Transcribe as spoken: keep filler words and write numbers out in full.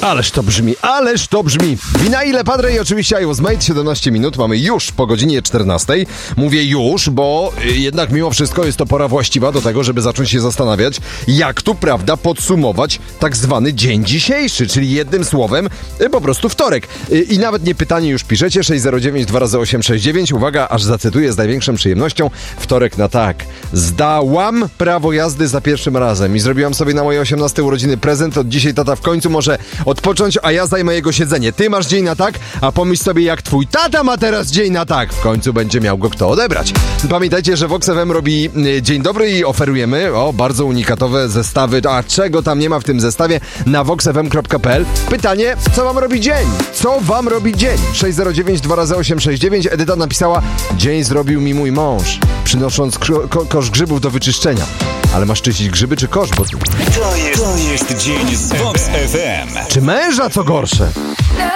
Ależ to brzmi, ależ to brzmi. Wina ile padre i oczywiście I was made, siedemnaście minut, mamy już po godzinie czternastej. Mówię już, bo jednak mimo wszystko jest to pora właściwa do tego, żeby zacząć się zastanawiać, jak tu, prawda, podsumować tak zwany dzień dzisiejszy, czyli jednym słowem po prostu wtorek. I nawet nie pytanie już piszecie, sześć zero dziewięć dwa razy osiem sześć dziewięć. Uwaga, aż zacytuję z największą przyjemnością. Wtorek na tak. Zdałam prawo jazdy za pierwszym razem i zrobiłam sobie na moje osiemnaste urodziny prezent. Od dzisiaj tata w końcu może odpocząć, a ja zajmę jego siedzenie. Ty masz dzień na tak, a pomyśl sobie, jak twój tata ma teraz dzień na tak. W końcu będzie miał go kto odebrać. Pamiętajcie, że Vox F M robi Dzień Dobry i oferujemy o bardzo unikatowe zestawy, a czego tam nie ma w tym zestawie, na vox f m kropka p l. Pytanie, co wam robi dzień? Co wam robi dzień? sześć zero dziewięć dwa razy osiem sześć dziewięć. Edyta napisała: dzień zrobił mi mój mąż, przynosząc ko- ko- kosz grzybów do wyczyszczenia. Ale masz czyścić grzyby czy kosz? Bo... To jest, to jest dzień z Vox F M. Czy męża co gorsze?